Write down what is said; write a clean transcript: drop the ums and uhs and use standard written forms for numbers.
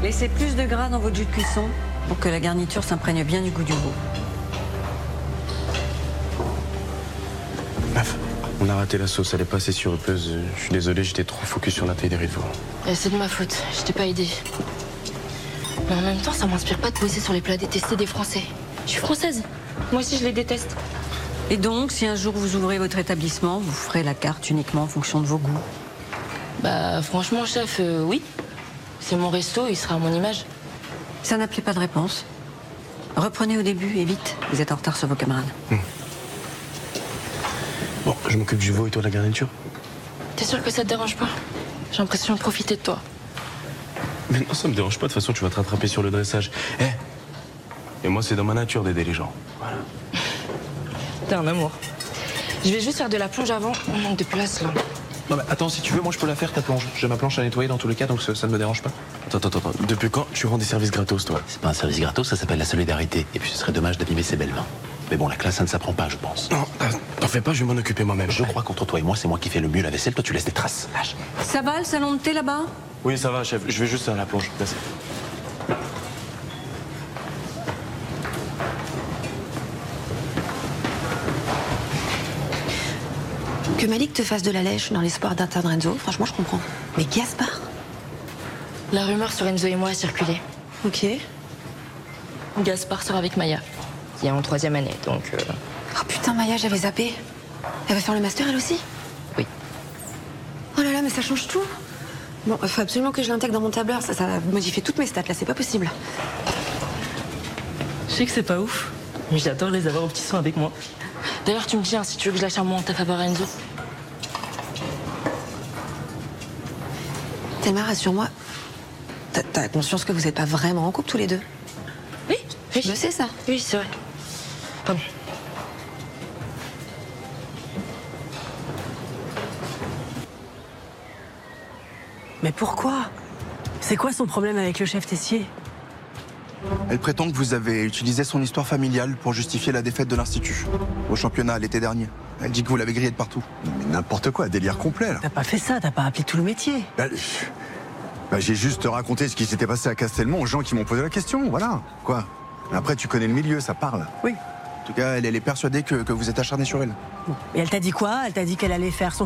Laissez plus de gras dans votre jus de cuisson pour que la garniture s'imprègne bien du goût du veau. Meuf, on a raté la sauce, elle est pas assez sirupeuse. Je suis désolé, j'étais trop focus sur la taille des riz de veau. C'est de ma faute, je t'ai pas aidé. Mais en même temps, ça m'inspire pas de bosser sur les plats détestés des Français. Je suis française. Moi aussi, je les déteste. Et donc, si un jour vous ouvrez votre établissement, vous ferez la carte uniquement en fonction de vos goûts. Bah, franchement, chef, oui. C'est mon resto, il sera à mon image. Ça n'appelait pas de réponse. Reprenez au début et vite, vous êtes en retard sur vos camarades. Bon, je m'occupe du veau et toi de la garniture. T'es sûr que ça te dérange pas? J'ai l'impression de profiter de toi. Mais non, ça me dérange pas, de toute façon, tu vas te rattraper sur le dressage. Et moi, c'est dans ma nature d'aider les gens. Voilà. T'es un amour. Je vais juste faire de la plonge avant, on manque de place là. Non mais attends, si tu veux, moi je peux la faire ta plonge. J'ai ma planche à nettoyer dans tous les cas, donc ça ne me dérange pas. Attends. Depuis quand tu rends des services gratos, toi? C'est pas un service gratos, ça s'appelle la solidarité. Et puis ce serait dommage d'abîmer ses belles mains. Mais bon, la classe, ça ne s'apprend pas, je pense. Non, t'en fais pas, je vais m'en occuper moi-même. Je crois qu'entre toi et moi, c'est moi qui fais le mieux la vaisselle, toi tu laisses des traces. Lâche. Ça va, le salon de thé là-bas? Oui, ça va, chef. Je vais juste à la plonge. Merci. Que Malik te fasse de la lèche dans l'espoir d'atteindre Enzo, franchement, je comprends. Mais Gaspard? La rumeur sur Enzo et moi a circulé. Ok. Gaspard sort avec Maya, qui est en 3e année, donc... Oh putain, Maya, j'avais zappé. Elle va faire le master, elle aussi? Oui. Oh là là, mais ça change tout. Bon, il faut absolument que je l'intègre dans mon tableur. Ça va modifier toutes mes stats, là, c'est pas possible. Je sais que c'est pas ouf, mais j'adore les avoir au petit soin avec moi. D'ailleurs, tu me dis si tu veux que je lâche un mot en ta faveur à Enzo. Thelma, rassure-moi. T'as conscience que vous êtes pas vraiment en couple tous les deux? Oui, oui. Je sais ça. Oui, c'est vrai. Pardon. Mais pourquoi? C'est quoi son problème avec le chef Tessier? Elle prétend que vous avez utilisé son histoire familiale pour justifier la défaite de l'Institut au championnat l'été dernier. Elle dit que vous l'avez grillé de partout. Mais n'importe quoi, délire complet là. T'as pas fait ça, t'as pas appelé tout le métier. J'ai juste raconté ce qui s'était passé à Castelmont aux gens qui m'ont posé la question, voilà. Quoi? Après, tu connais le milieu, ça parle. Oui. En tout cas, elle est persuadée que vous êtes acharné sur elle. Et elle t'a dit quoi? Elle t'a dit qu'elle allait faire son